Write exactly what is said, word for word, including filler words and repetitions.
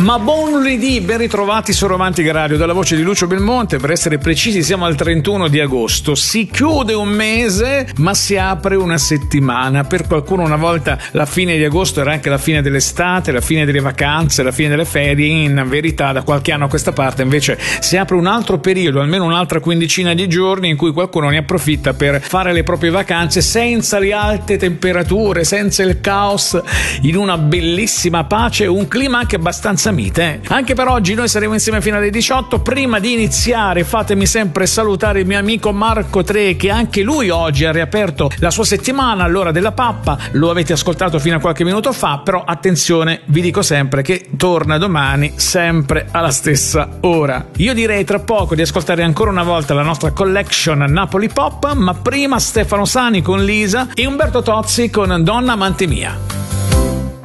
Ma buon lunedì, ben ritrovati su Romantica Radio, dalla voce di Lucio Belmonte. Per essere precisi siamo al trentuno di agosto, si chiude un mese ma si apre una settimana. Per qualcuno una volta la fine di agosto era anche la fine dell'estate, la fine delle vacanze, la fine delle ferie. In verità da qualche anno a questa parte invece si apre un altro periodo, almeno un'altra quindicina di giorni, in cui qualcuno ne approfitta per fare le proprie vacanze senza le alte temperature, senza il caos, in una bellissima pace, un clima anche abbastanza mite. Anche per oggi noi saremo insieme fino alle diciotto. Prima di iniziare fatemi sempre salutare il mio amico Marco Tre, che anche lui oggi ha riaperto la sua settimana all'ora della pappa. Lo avete ascoltato fino a qualche minuto fa, però attenzione, vi dico sempre che torna domani sempre alla stessa ora. Io direi tra poco di ascoltare ancora una volta la nostra collection Napoli Pop, ma prima Stefano Sani con Lisa e Umberto Tozzi con Donna amante mia.